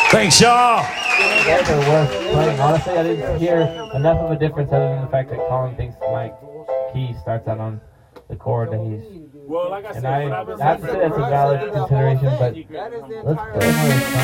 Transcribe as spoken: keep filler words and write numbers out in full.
Thanks, y'all. You guys are worth playing. Honestly, I didn't hear enough of a difference other than the fact that Colin thinks my key starts out on the chord that he's. Well, like I said, and I have to say that's a valid consideration, but let's play another song.